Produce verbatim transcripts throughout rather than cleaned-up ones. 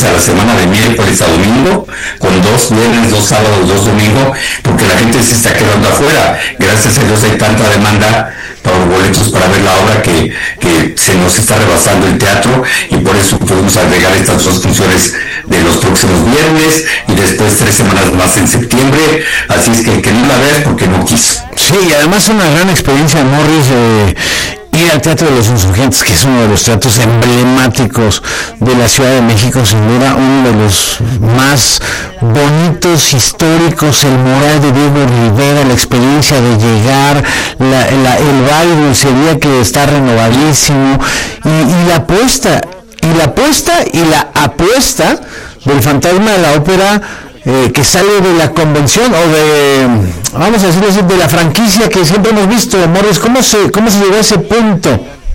a la semana de miércoles a domingo, con dos viernes, dos sábados, dos domingos, porque la gente se está quedando afuera. Gracias a Dios hay tanta demanda por boletos para ver la obra que, que se nos está rebasando el teatro, y por eso podemos agregar estas dos funciones de los próximos viernes y después tres semanas más en septiembre. Así es que el que no la vea porque no quiso. Sí, y además una gran experiencia, Morris, eh, ir al Teatro de los Insurgentes, que es uno de los teatros emblemáticos de la Ciudad de México, sin duda uno de los más bonitos, históricos, el mural de Diego Rivera, la experiencia de llegar, la, la, el baile ese día que está renovadísimo, y, y la apuesta, y la apuesta y la apuesta del Fantasma de la Ópera, Eh, que sale de la convención o de, vamos a decirlo así, de la franquicia que siempre hemos visto. Morris, ¿cómo se, cómo se llegó a ese punto?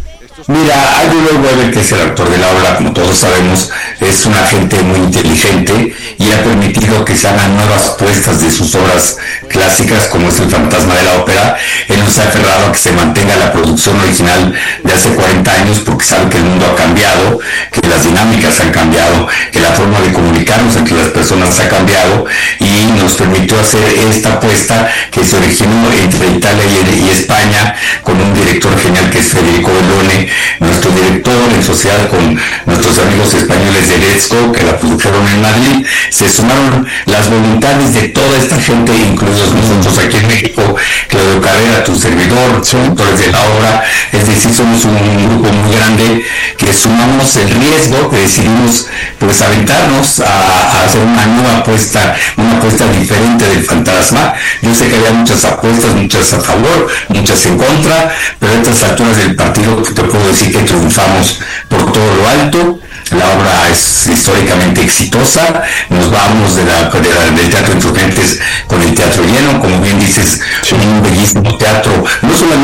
Mira, Andrew Lloyd Webber, que es el autor de la obra, como todos sabemos, es una gente muy inteligente y ha permitido que se hagan nuevas puestas de sus obras clásicas, como es El Fantasma de la Ópera. Él nos ha aferrado a que se mantenga la producción original de hace cuarenta años, porque sabe que el mundo ha cambiado, que las dinámicas han cambiado, que la forma de comunicarnos entre las personas ha cambiado, y nos permitió hacer esta apuesta que se originó entre Italia y, y España, con un director genial que es Federico Bellone, nuestro director, en sociedad con nuestros amigos españoles de Letsco, que la produjeron en Madrid. Se sumaron las voluntades de toda esta gente, incluidos nosotros aquí en México, Claudio Carrera, tu servidor, sí, autores de la obra. Es decir, somos un, un grupo muy grande que sumamos el riesgo, que decidimos pues aventarnos a, a hacer una nueva apuesta, una apuesta diferente del fantasma. Yo sé que había muchas apuestas, muchas a favor, muchas en contra, pero a estas alturas del partido te puedo decir que triunfamos por todo lo alto. La obra es históricamente exitosa. Nos vamos de la, de la, del Teatro Insurgentes con el teatro lleno, como bien dices, un bellísimo teatro, no solamente